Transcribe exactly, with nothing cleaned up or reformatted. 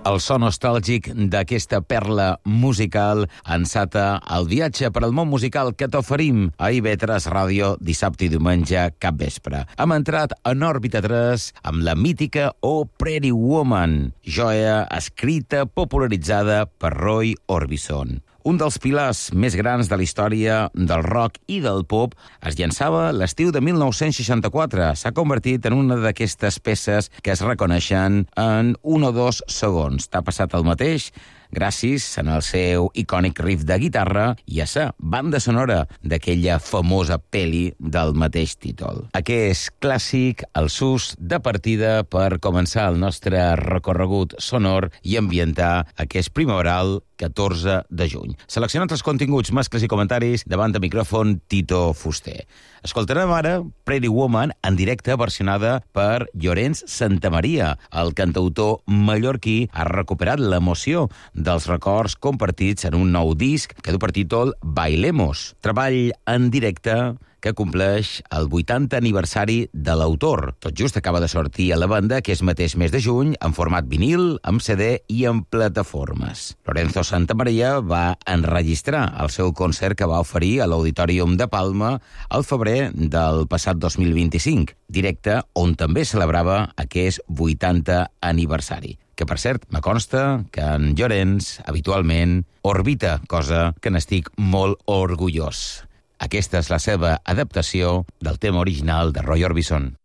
El so nostàlgic d'aquesta perla musical ensata el viatge per al món musical que t'oferim a I V tres Ràdio dissabte i diumenge cap vespre. Hem entrat en òrbita tres amb la mítica Oh Pretty Woman, joia escrita popularitzada per Roy Orbison. Un dels pilars més grans de la història del rock i del pop es llançava l'estiu de mil nou-cents seixanta-quatre. S'ha convertit en una d'aquestes peces que es reconeixen en un o dos segons. T'ha passat el mateix? Gràcies en el seu icònic riff de guitarra i a sa banda sonora d'aquella famosa pel·li del mateix títol. Aquest clàssic, el sus de partida per començar el nostre recorregut sonor i ambientar aquest primaveral catorze de juny. Seleccionant els continguts, mascles i comentaris davant de micròfon Tito Fuster. Escoltarem ara Pretty Woman en directe versionada per Llorenç Santamaria. El cantautor mallorquí ha recuperat l'emoció dels records compartits en un nou disc que du per títol Bailemos, treball en directe que compleix el vuitanta aniversari de l'autor. Tot just acaba de sortir a la banda aquest mateix mes de juny en format vinil, amb C D i en plataformes. Lorenzo Santamaria va enregistrar el seu concert que va oferir a l'Auditorium de Palma al febrer del passat dos mil vint-i-cinc, directe on també celebrava aquest vuitanta aniversari. Que, per cert, me consta que en Llorenç habitualment orbita, cosa que n'estic molt orgullós. Aquesta és la seva adaptació del tema original de Roy Orbison.